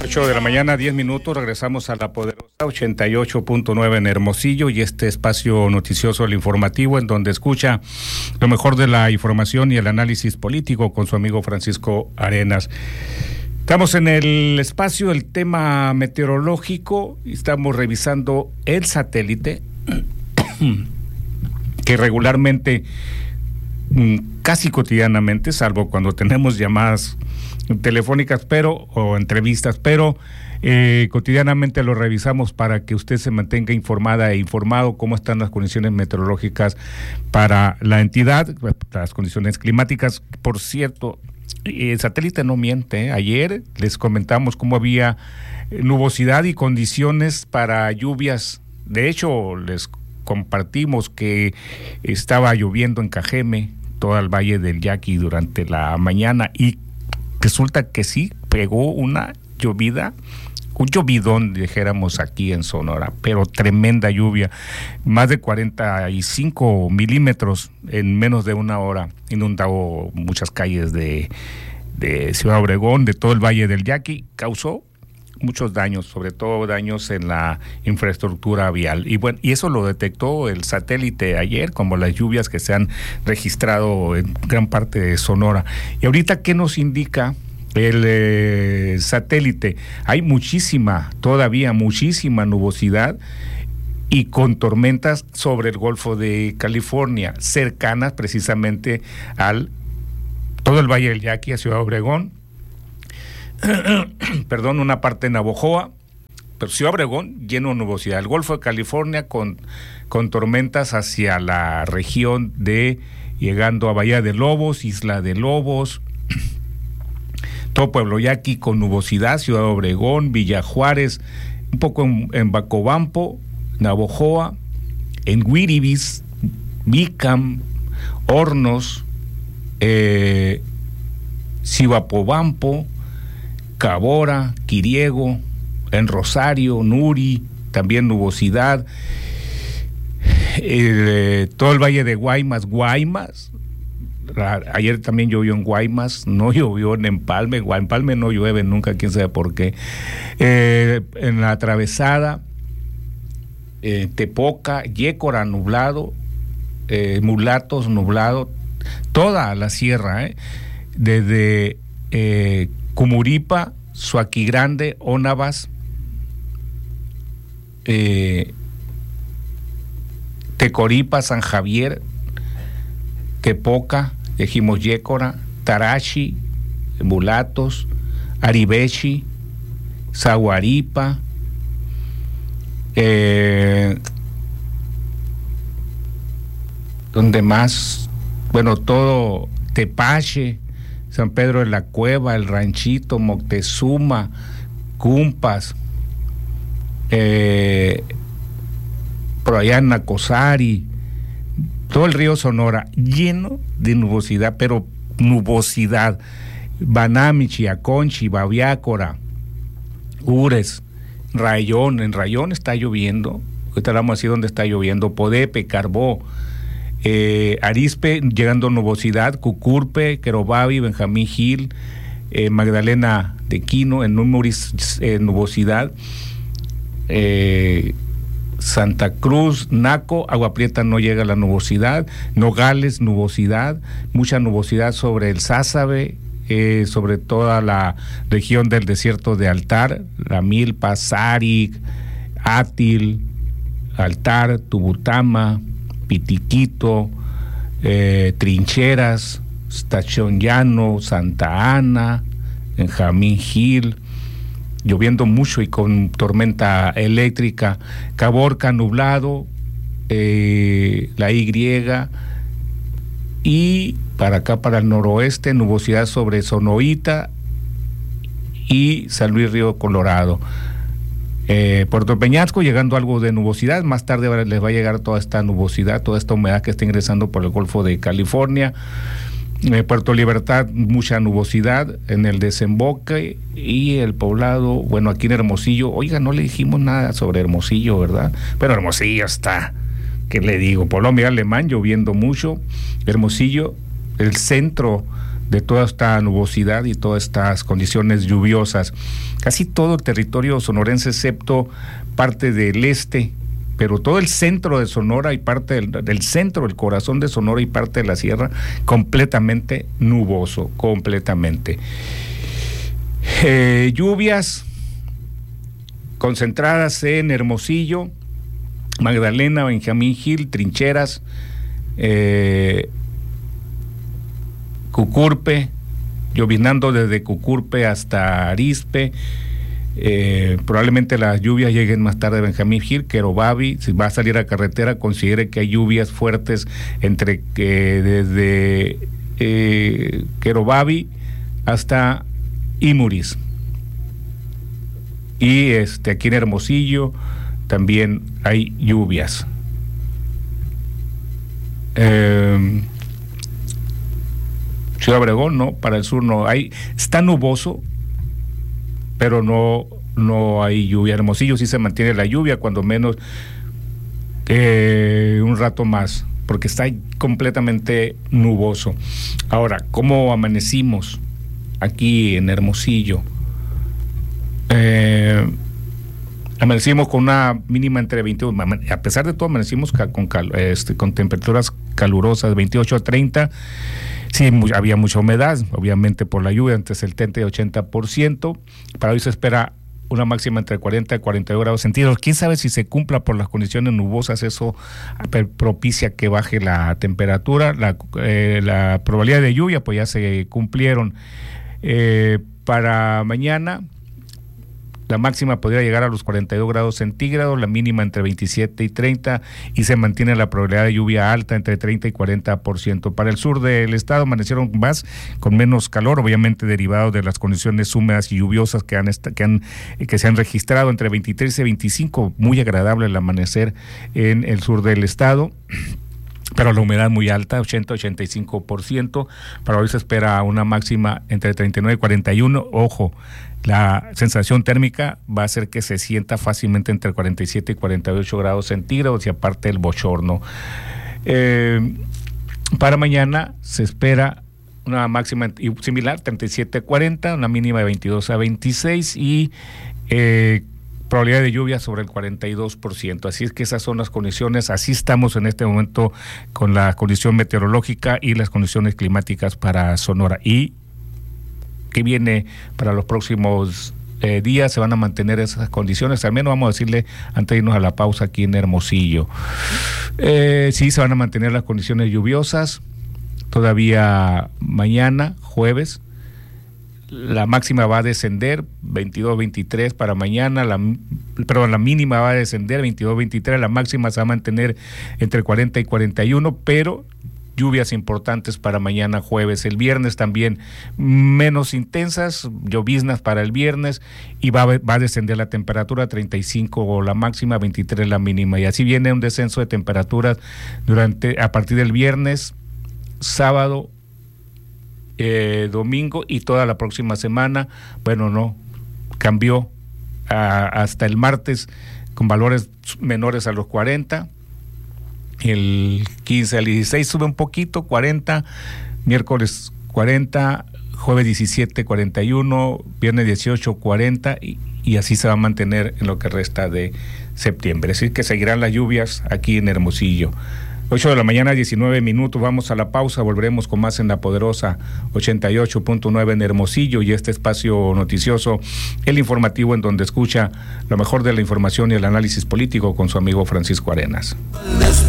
8 de la mañana, 10 minutos, regresamos a la poderosa 88.9 en Hermosillo y este espacio noticioso, el informativo, en donde escucha lo mejor de la información y el análisis político con su amigo Francisco Arenas. Estamos en el espacio del tema meteorológico y estamos revisando el satélite que regularmente, casi cotidianamente, salvo cuando tenemos llamadas telefónicas o entrevistas, pero cotidianamente lo revisamos para que usted se mantenga informada e informado cómo están las condiciones meteorológicas para la entidad, las condiciones climáticas. Por cierto, el satélite no miente, ayer les comentamos cómo había nubosidad y condiciones para lluvias. De hecho, les compartimos que estaba lloviendo en Cajeme, todo el Valle del Yaqui durante la mañana, y resulta que sí, pegó una llovida, un llovidón, dijéramos aquí en Sonora, pero tremenda lluvia, más de 45 milímetros en menos de una hora, inundó muchas calles de Ciudad Obregón, de todo el Valle del Yaqui, causó muchos daños, sobre todo daños en la infraestructura vial. Y bueno, y eso lo detectó el satélite ayer, como las lluvias que se han registrado en gran parte de Sonora. Y ahorita, ¿qué nos indica el satélite? Hay todavía muchísima nubosidad y con tormentas sobre el Golfo de California, cercanas precisamente todo el Valle del Yaqui, a Ciudad Obregón, una parte de Navojoa, pero Ciudad Obregón lleno de nubosidad. El Golfo de California con tormentas hacia la región llegando a Bahía de Lobos, Isla de Lobos, todo Pueblo Yaqui con nubosidad, Ciudad Obregón, Villa Juárez, un poco en Bacobampo, Navojoa, en Guiribis, Bicam, Hornos, Cibapobampo, Cabora, Quiriego, en Rosario, Nuri, también nubosidad, todo el Valle de Guaymas, ayer también llovió en Guaymas, no llovió en Empalme no llueve nunca, quién sabe por qué, en la Atravesada, Tepoca, Yécora nublado, Mulatos nublado, toda la sierra, desde Cumuripa, Suaquigrande, Ónavas, Tecoripa, San Javier, Tepoca, dijimos Yécora, Tarachi, Mulatos, Aribechi, Zaguaripa, donde más, bueno, todo Tepache, San Pedro de la Cueva, El Ranchito, Moctezuma, Cumpas, por allá en Nacosari, todo el río Sonora lleno de nubosidad, pero nubosidad. Banamichi, Aconchi, Babiácora, Ures, Rayón. En Rayón está lloviendo, ahorita hablamos así donde está lloviendo, Podepe, Carbó, Arispe, llegando nubosidad, Cucurpe, Querobabi, Benjamín Gil, Magdalena de Quino, en Númeris, nubosidad, Santa Cruz, Naco, Agua Prieta no llega a la nubosidad, Nogales, nubosidad, mucha nubosidad sobre el Sázabe, sobre toda la región del desierto de Altar, La Milpa, Sáric, Átil, Altar, Tubutama, Pitiquito, Trincheras, Estación Llano, Santa Ana, Benjamín Gil, lloviendo mucho y con tormenta eléctrica, Caborca nublado, la y para acá, para el noroeste, nubosidad sobre Sonoita y San Luis Río Colorado. Puerto Peñasco llegando algo de nubosidad, más tarde les va a llegar toda esta nubosidad, toda esta humedad que está ingresando por el Golfo de California. Puerto Libertad, mucha nubosidad en el desemboque y el poblado, bueno, aquí en Hermosillo, oiga, no le dijimos nada sobre Hermosillo, ¿verdad? Pero Hermosillo está, ¿qué le digo? Pueblo Miguel Alemán lloviendo mucho, Hermosillo, el centro de toda esta nubosidad y todas estas condiciones lluviosas. Casi todo el territorio sonorense, excepto parte del este, pero todo el centro de Sonora y parte del centro, el corazón de Sonora y parte de la sierra, completamente nuboso, completamente. Lluvias concentradas en Hermosillo, Magdalena, Benjamín Gil, Trincheras, Cucurpe, llovinando desde Cucurpe hasta Arizpe. Probablemente las lluvias lleguen más tarde a Benjamín Gil, Querobabi. Si va a salir a carretera, considere que hay lluvias fuertes desde Querobabi hasta Imuris. Y aquí en Hermosillo también hay lluvias. Ciudad Obregón, no, para el sur no hay, está nuboso, pero no hay lluvia. Hermosillo sí se mantiene la lluvia, cuando menos un rato más, porque está completamente nuboso. Ahora, ¿cómo amanecimos aquí en Hermosillo? Amanecimos con una mínima entre 21, a pesar de todo amanecimos con temperaturas calurosas, 28 a 30. Sí, había mucha humedad, obviamente por la lluvia, entre 70 y 80%. Para hoy se espera una máxima entre 40 y 42 grados centígrados. Quién sabe si se cumpla por las condiciones nubosas, eso propicia que baje la temperatura. La probabilidad de lluvia pues ya se cumplieron. Para mañana la máxima podría llegar a los 42 grados centígrados, la mínima entre 27 y 30, y se mantiene la probabilidad de lluvia alta entre 30 y 40%. Para el sur del estado amanecieron más, con menos calor, obviamente derivado de las condiciones húmedas y lluviosas que se han registrado, entre 23 y 25, muy agradable el amanecer en el sur del estado. Pero la humedad muy alta, 80-85%. Para hoy se espera una máxima entre 39 y 41. Ojo, la sensación térmica va a hacer que se sienta fácilmente entre 47 y 48 grados centígrados, y aparte el bochorno. Para mañana se espera una máxima similar, 37 a 40, una mínima de 22 a 26 y probabilidad de lluvia sobre el 42%. Así es que esas son las condiciones, así estamos en este momento con la condición meteorológica y las condiciones climáticas para Sonora. Y que viene para los próximos días, se van a mantener esas condiciones, al menos vamos a decirle antes de irnos a la pausa aquí en Hermosillo. Sí, se van a mantener las condiciones lluviosas todavía mañana, jueves. La máxima va a descender 22-23 para mañana, la mínima va a descender 22-23, la máxima se va a mantener entre 40 y 41, pero lluvias importantes para mañana jueves. El viernes también menos intensas, lloviznas para el viernes, y va a descender la temperatura, 35 la máxima, 23 la mínima, y así viene un descenso de temperaturas a partir del viernes, sábado, domingo y toda la próxima semana. Bueno, no, cambió hasta el martes con valores menores a los 40, el 15 al 16 sube un poquito, 40, miércoles 40, jueves 17, 41, viernes 18, 40 y así se va a mantener en lo que resta de septiembre. Así que seguirán las lluvias aquí en Hermosillo. 8 de la mañana, 19 minutos, vamos a la pausa, volveremos con más en La Poderosa 88.9 en Hermosillo y este espacio noticioso, el informativo en donde escucha lo mejor de la información y el análisis político con su amigo Francisco Arenas.